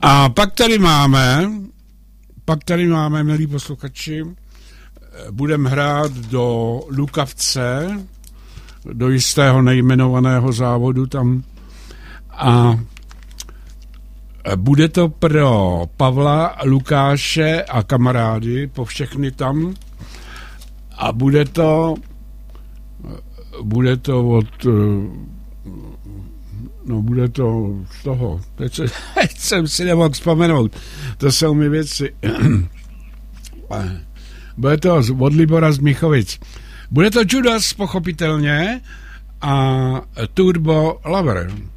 A pak tady máme, milí posluchači, budeme hrát do Lukavce, do jistého nejmenovaného závodu tam. A bude to pro Pavla, Lukáše a kamarády, po všechny tam. A bude to z toho. Teď jsem si nemohl vzpomenout. To jsou mi věci. Bude to od Libora z Michovic. Bude to Judas, pochopitelně, a Turbo Lover.